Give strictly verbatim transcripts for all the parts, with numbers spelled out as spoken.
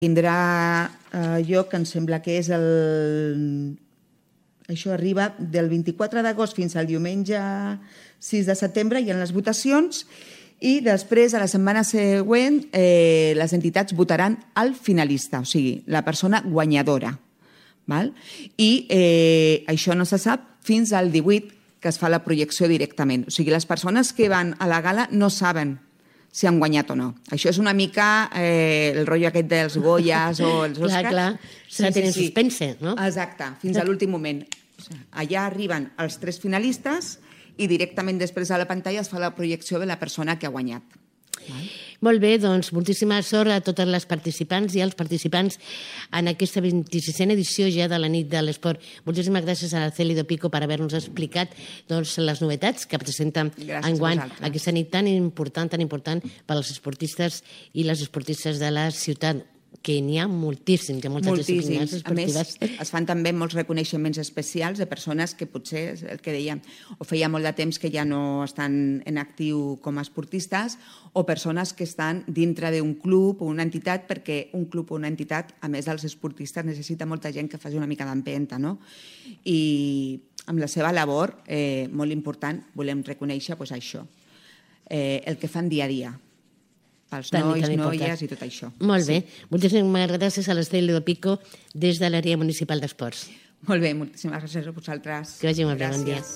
Tindrà eh, lloc, em sembla que és el... Això arriba del vint-i-quatre d'agost fins al diumenge sis de setembre, hi ha les votacions, i després, a la setmana següent, eh, les entitats votaran el finalista, o sigui, la persona guanyadora. Val? I eh, això no se sap fins al divuit, que es fa la projecció directament. O sigui, les persones que van a la gala no saben si han guanyat o no. Això és una mica eh, el rotllo aquest dels Goyas o els Oscars. Clar, clar, s'ha de tenir suspense, no? Exacte, fins a l'últim moment. O sigui, allà arriben els tres finalistes i directament després a la pantalla es fa la projecció de la persona que ha guanyat. Val? Molt bé, doncs moltíssima sort a totes les participants i als participants en aquesta vint-i-sisena edició ja de la nit de l'esport. Moltíssimes gràcies a Araceli Dopico per haver-nos explicat doncs, les novetats que presenten enguany aquesta nit tan important, tan important per als esportistes i les esportistes de la ciutat, que n'hi ha moltíssims, hi ha moltes disciplines esportives. A més, es fan també molts reconeixements especials de persones que potser, el que dèiem, o feia molt de temps que ja no estan en actiu com a esportistes, o persones que estan dintre d'un club o una entitat, perquè un club o una entitat, a més dels esportistes, necessita molta gent que faci una mica d'empenta, no? I amb la seva labor, eh, molt important, volem reconèixer pues, això, eh, el que fan dia a dia, pels nois, noies i tot això. Molt bé. Moltíssimes gràcies a l'Araceli Dopico des de l'àrea municipal d'esports. Molt bé, moltíssimes gràcies a vosaltres. Que vagi molt bé, bon dia.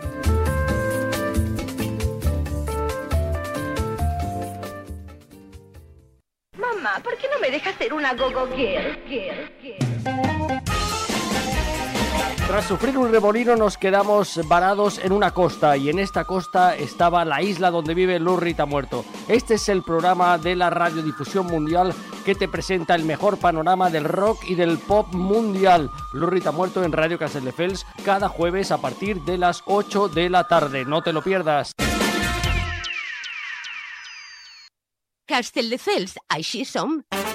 Mamá, ¿por qué no me dejas ser una go-go girl? girl, girl? Tras sufrir un remolino nos quedamos varados en una costa y en esta costa estaba la isla donde vive Lurrita Muerto. Este es el programa de la radiodifusión mundial que te presenta el mejor panorama del rock y del pop mundial. Lurrita Muerto en Radio Castelldefels cada jueves a partir de las ocho de la tarde. No te lo pierdas. Castelldefels, així som.